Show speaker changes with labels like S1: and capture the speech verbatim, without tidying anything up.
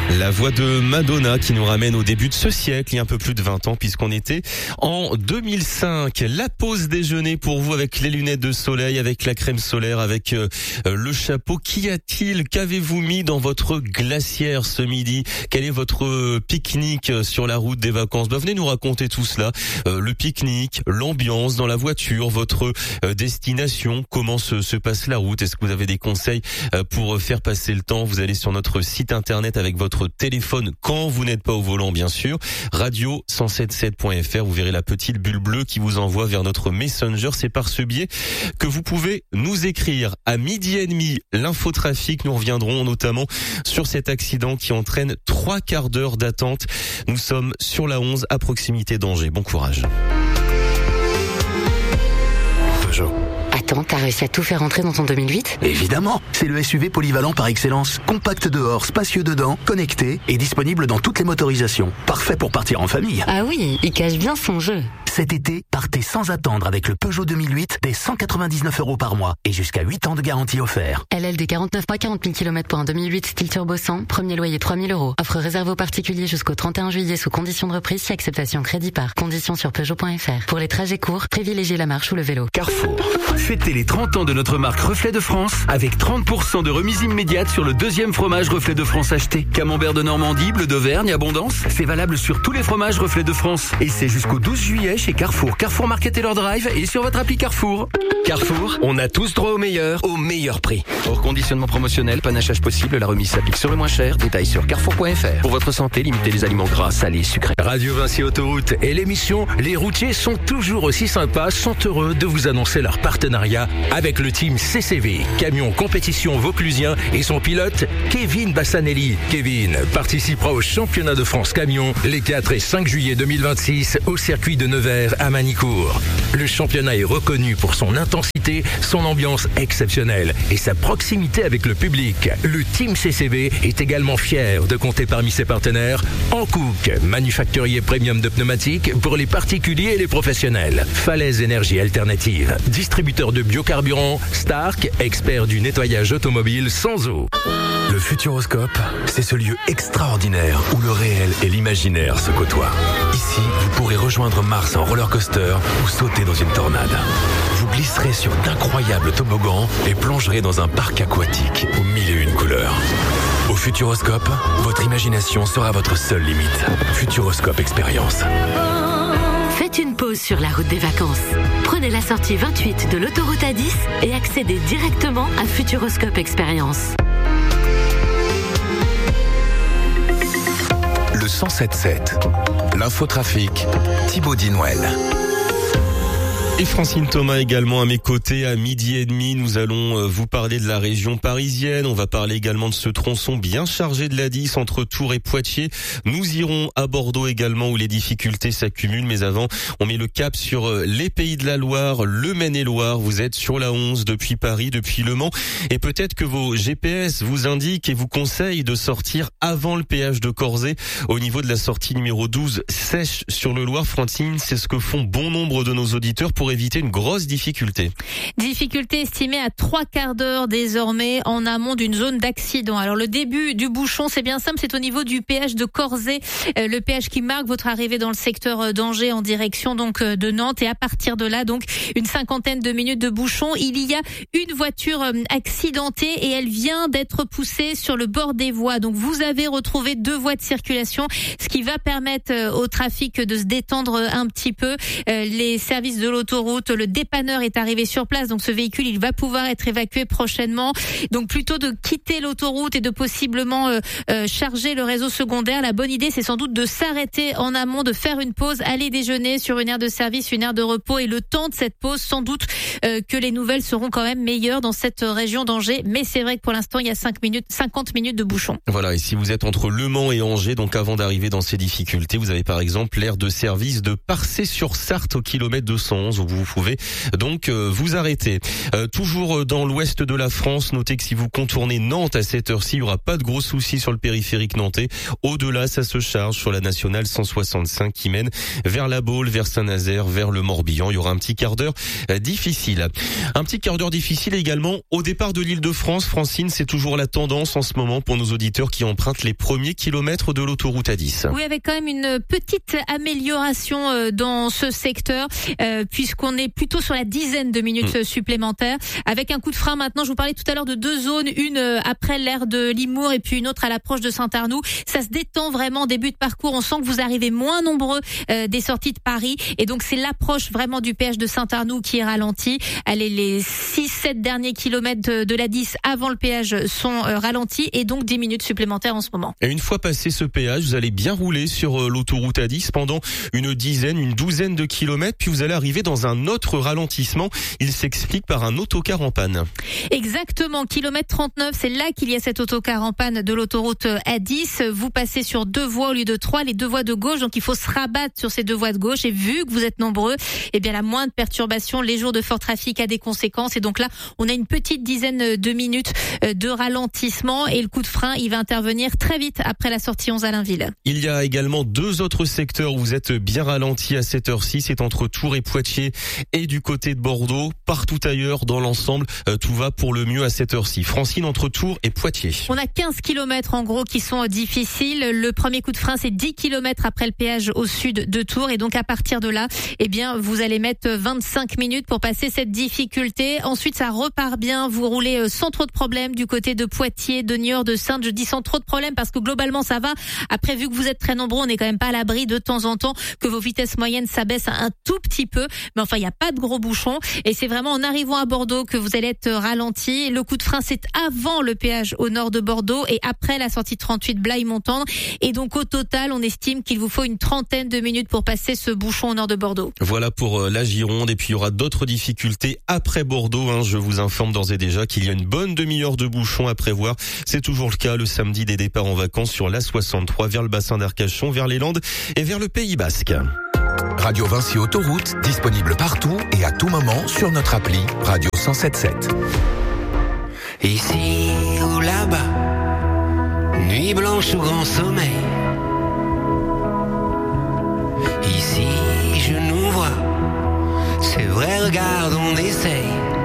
S1: La voix de Madonna qui nous ramène au début de ce siècle, il y a un peu plus de vingt ans, puisqu'on était en deux mille cinq. La pause déjeuner pour vous avec les lunettes de soleil, avec la crème solaire, avec euh, le chapeau. Qu'y a-t-il? Qu'avez-vous mis dans votre glacière ce midi? Quel est votre pique-nique sur la route des vacances? Ben, venez nous raconter tout cela. Euh, le pique-nique, l'ambiance dans la voiture, votre euh, destination, comment se, se passe la route? Est-ce que vous avez des conseils euh, pour faire passer le temps? Vous allez sur notre site internet avec votre téléphone quand vous n'êtes pas au volant, bien sûr. radio cent soixante-dix-sept point f r. Vous verrez la petite bulle bleue qui vous envoie vers notre Messenger. C'est par ce biais que vous pouvez nous écrire. À midi et demi, l'infotrafic. Nous reviendrons notamment sur cet accident qui entraîne trois quarts d'heure d'attente. Nous sommes sur la onze à proximité d'Angers. Bon courage.
S2: Peugeot.
S3: Attends, t'as réussi à tout faire entrer dans ton deux mille huit?
S2: Évidemment, c'est le S U V polyvalent par excellence. Compact dehors, spacieux dedans, connecté et disponible dans toutes les motorisations. Parfait pour partir en famille.
S3: Ah oui, il cache bien son jeu.
S2: Cet été, partez sans attendre avec le Peugeot deux mille huit dès cent quatre-vingt-dix-neuf euros par mois et jusqu'à huit ans de garantie offert.
S3: L L D quarante-neuf mois, quarante mille kilomètres pour un deux mille huit style turbo cent, premier loyer trois mille euros. Offre réservée aux particuliers jusqu'au trente et un juillet sous conditions de reprise si acceptation crédit par. Conditions sur Peugeot point f r. Pour les trajets courts, privilégiez la marche ou le vélo.
S4: Carrefour. Fêtez les trente ans de notre marque Reflet de France avec trente pour cent de remise immédiate sur le deuxième fromage Reflet de France acheté. Camembert de Normandie, bleu d'Auvergne, Abondance. C'est valable sur tous les fromages Reflet de France. Et c'est jusqu'au douze juillet chez Carrefour. Carrefour Market et leur drive et sur votre appli Carrefour. Carrefour, on a tous droit au meilleur, au meilleur prix. Hors conditionnement promotionnel, panachage possible, la remise s'applique sur le moins cher. Détails sur carrefour point f r. Pour votre santé, limitez les aliments gras, salés, sucrés.
S5: Radio Vinci Autoroute et l'émission Les routiers sont toujours aussi sympas, sont heureux de vous annoncer leur partenariat avec le team C C V, camion compétition vauclusien et son pilote Kevin Bassanelli. Kevin participera au championnat de France camion les quatre et cinq juillet deux mille vingt-six au circuit de Nevers à Manicourt. Le championnat est reconnu pour son intensité, son ambiance exceptionnelle et sa proximité avec le public. Le team C C V est également fier de compter parmi ses partenaires Hankook, manufacturier premium de pneumatiques pour les particuliers et les professionnels. Falaise Énergie Alternative, distributeur de biocarburant. Stark, expert du nettoyage automobile sans eau.
S6: Le Futuroscope, c'est ce lieu extraordinaire où le réel et l'imaginaire se côtoient. Ici, vous pourrez rejoindre Mars en roller coaster ou sauter dans une tornade. Vous glisserez sur d'incroyables toboggans et plongerez dans un parc aquatique aux mille et une couleurs. Au Futuroscope, votre imagination sera votre seule limite. Futuroscope Expérience.
S7: Faites une pause sur la route des vacances. Prenez la sortie vingt-huit de l'autoroute A dix et accédez directement à Futuroscope Expérience.
S6: Le cent sept sept. L'infotrafic, Thibaut Dinouel.
S1: Et Francine Thomas également à mes côtés à midi et demi. Nous allons vous parler de la région parisienne. On va parler également de ce tronçon bien chargé de l'A dix entre Tours et Poitiers. Nous irons à Bordeaux également où les difficultés s'accumulent. Mais avant, on met le cap sur les Pays de la Loire, le Maine-et-Loire. Vous êtes sur la onze depuis Paris, depuis Le Mans. Et peut-être que vos G P S vous indiquent et vous conseillent de sortir avant le péage de Corzet au niveau de la sortie numéro douze, Sèche sur le Loir. Francine, c'est ce que font bon nombre de nos auditeurs pour éviter une grosse difficulté.
S8: Difficulté estimée à trois quarts d'heure désormais en amont d'une zone d'accident. Alors le début du bouchon, c'est bien simple, c'est au niveau du péage de Corzet, euh, le péage qui marque votre arrivée dans le secteur d'Angers en direction donc de Nantes. Et à partir de là, donc une cinquantaine de minutes de bouchon. Il y a une voiture euh, accidentée et elle vient d'être poussée sur le bord des voies. Donc vous avez retrouvé deux voies de circulation, ce qui va permettre euh, au trafic de se détendre un petit peu. Euh, les services de l'autoroute, le dépanneur est arrivé sur place, donc ce véhicule il va pouvoir être évacué prochainement. Donc plutôt de quitter l'autoroute et de possiblement euh, euh, charger le réseau secondaire, la bonne idée c'est sans doute de s'arrêter en amont, de faire une pause, aller déjeuner sur une aire de service, une aire de repos, et le temps de cette pause sans doute euh, que les nouvelles seront quand même meilleures dans cette région d'Angers. Mais c'est vrai que pour l'instant il y a cinq minutes, cinquante minutes de bouchon.
S1: Voilà, et si vous êtes entre Le Mans et Angers, donc avant d'arriver dans ces difficultés, vous avez par exemple l'aire de service de Parcé-sur-Sarthe au kilomètre deux cent onze. vous pouvez donc euh, vous arrêter. Euh, toujours dans l'ouest de la France, notez que si vous contournez Nantes à cette heure-ci, il n'y aura pas de gros soucis sur le périphérique nantais. Au-delà, ça se charge sur la nationale cent soixante-cinq qui mène vers la Baule, vers Saint-Nazaire, vers le Morbihan. Il y aura un petit quart d'heure euh, difficile. Un petit quart d'heure difficile également au départ de l'Île-de-France. Francine, c'est toujours la tendance en ce moment pour nos auditeurs qui empruntent les premiers kilomètres de l'autoroute A dix.
S8: Oui, avec quand même une petite amélioration dans ce secteur, euh, puisqu'on est plutôt sur la dizaine de minutes mmh. supplémentaires, avec un coup de frein maintenant. Je vous parlais tout à l'heure de deux zones, une après l'aire de Limours et puis une autre à l'approche de Saint-Arnoux. Ça se détend vraiment, début de parcours. On sent que vous arrivez moins nombreux euh, des sorties de Paris, et donc c'est l'approche vraiment du péage de Saint-Arnoux qui est ralentie. Allez, les six sept derniers kilomètres de, de la dix avant le péage sont euh, ralentis, et donc dix minutes supplémentaires en ce moment.
S1: Et une fois passé ce péage, vous allez bien rouler sur euh, l'autoroute A dix pendant une dizaine, une douzaine de kilomètres, puis vous allez arriver dans un autre ralentissement. Il s'explique par un autocar en panne.
S8: Exactement, kilomètre trente-neuf, c'est là qu'il y a cet autocar en panne de l'autoroute A dix. Vous passez sur deux voies au lieu de trois, les deux voies de gauche, donc il faut se rabattre sur ces deux voies de gauche, et vu que vous êtes nombreux, eh bien la moindre perturbation, les jours de fort trafic a des conséquences, et donc là on a une petite dizaine de minutes de ralentissement, et le coup de frein il va intervenir très vite après la sortie onze Allainville.
S1: Il y a également deux autres secteurs où vous êtes bien ralentis à cette heure-ci, c'est entre Tours et Poitiers et du côté de Bordeaux. Partout ailleurs dans l'ensemble, euh, tout va pour le mieux à cette heure-ci. Francine, entre Tours et Poitiers.
S8: On a quinze kilomètres en gros qui sont difficiles. Le premier coup de frein c'est dix kilomètres après le péage au sud de Tours, et donc à partir de là, eh bien vous allez mettre vingt-cinq minutes pour passer cette difficulté. Ensuite ça repart bien, vous roulez sans trop de problèmes du côté de Poitiers, de Niort, de Saintes. Je dis sans trop de problèmes parce que globalement ça va. Après, vu que vous êtes très nombreux, on n'est quand même pas à l'abri de temps en temps que vos vitesses moyennes s'abaissent un tout petit peu, mais enfin il n'y a pas de gros bouchons, et c'est vraiment en arrivant à Bordeaux que vous allez être ralenti. Le coup de frein c'est avant le péage au nord de Bordeaux et après la sortie trente-huit Blaye-Montendre, et donc au total on estime qu'il vous faut une trentaine de minutes pour passer ce bouchon au nord de Bordeaux.
S1: Voilà pour la Gironde, et puis il y aura d'autres difficultés après Bordeaux, hein. Je vous informe d'ores et déjà qu'il y a une bonne demi-heure de bouchon à prévoir. C'est toujours le cas le samedi des départs en vacances sur l'A soixante-trois vers le bassin d'Arcachon, vers les Landes et vers le Pays Basque.
S6: Radio Vinci Autoroute, disponible partout et à tout moment sur notre appli Radio cent sept sept.
S9: Ici ou là-bas, nuit blanche ou grand sommeil. Ici je nous vois, c'est vrai, regarde, on essaye.